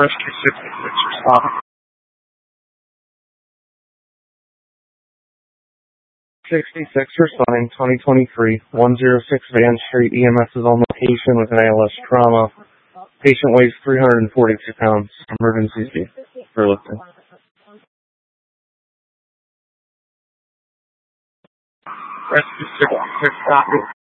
Rescue 66 responding. 66 responding, 2023, 106 Van Street. EMS is on location with an ALS trauma. Patient weighs 342 pounds. Emergency for lifting. Rescue 66 copy.